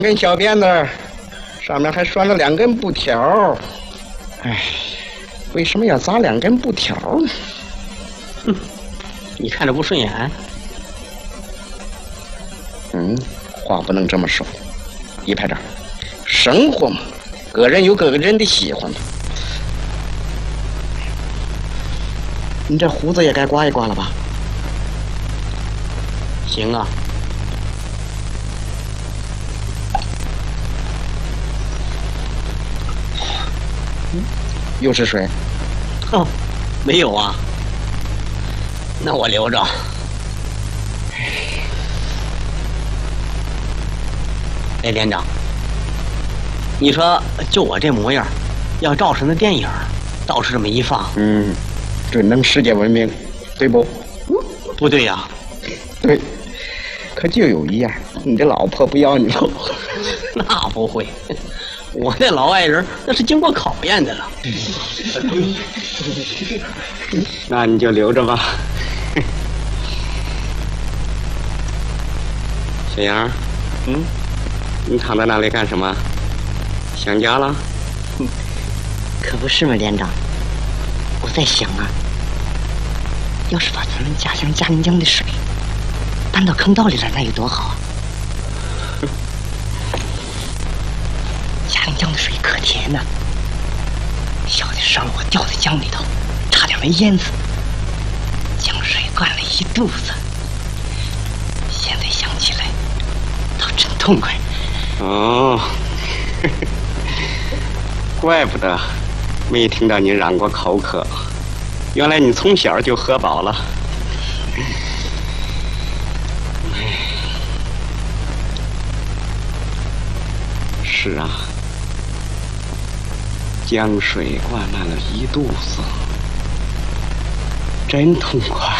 根小辫子，上面还拴了2根布条。哎，为什么要扎2根布条呢？ 哼，你看着不顺眼。 话不能这么说。一排长，生活嘛，个人有个人的喜欢。你这胡子也该刮一刮了吧？ 行啊。 又是水？ 哦，没有啊。那我留着。哎，连长，你说就我这模样，要照成那电影，到处这么一放， 准能世界闻名，对不？ 不对呀。 对，可就有一样，你这老婆不要你了。 那不会，我那老爱人那是经过考验的了。 那你就留着吧。 小杨，你躺在那里干什么？想家了？ 可不是嘛，连长。我在想啊，要是把咱们家乡嘉陵江的水搬到坑道里来，那有多好啊！嘉陵江的水可甜呐，小的时候我掉在江里头，差点没淹死，江水灌了一肚子。现在想起来，倒真痛快。 哦，怪不得没听到你嚷过口渴，原来你从小就喝饱了。是啊，江水灌满了一肚子，真痛快。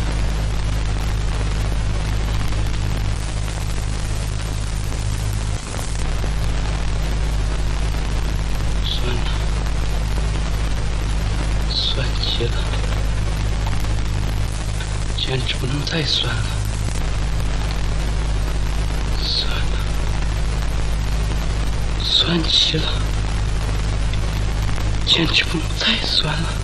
酸极了，简直不能再酸了，酸了，酸极了，简直不能再酸了。